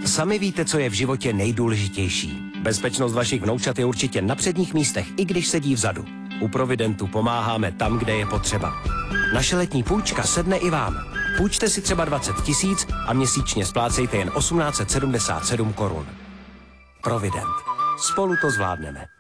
Sami víte, co je v životě nejdůležitější. Bezpečnost vašich vnoučat je určitě na předních místech, i když sedí vzadu. U Providentu pomáháme tam, kde je potřeba. Naše letní půjčka sedne i vám. Půjčte si třeba 20 000 a měsíčně splácejte jen 1877 korun. Provident. Spolu to zvládneme.